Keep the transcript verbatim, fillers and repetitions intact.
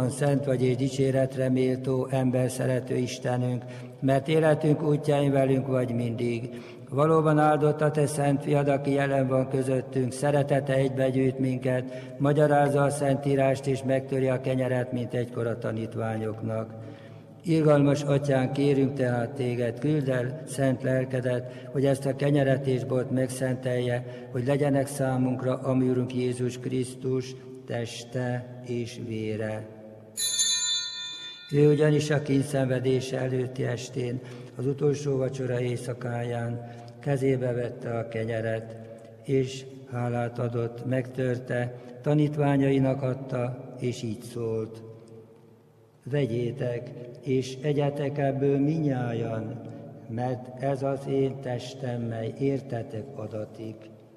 Valóban szent vagy és dicséretre méltó, ember szerető Istenünk, mert életünk útjain velünk vagy mindig. Valóban áldott a te szent fiad, aki jelen van közöttünk, szeretete egybegyűjt minket, magyarázza a Szentírást és megtöri a kenyeret, mint egykor a tanítványoknak. Irgalmas atyánk, kérünk tehát téged, küldd el szent lelkedet, hogy ezt a kenyeret és bort megszentelje, hogy legyenek számunkra a mi Urunk Jézus Krisztus teste és vére. Ő ugyanis a kíndszenvedése előtti estén, az utolsó vacsora éjszakáján kezébe vette a kenyeret, és hálát adott, megtörte, tanítványainak adta, és így szólt: vegyétek, és egyetek ebből minnyájan, mert ez az én testem, mely értetek adatik.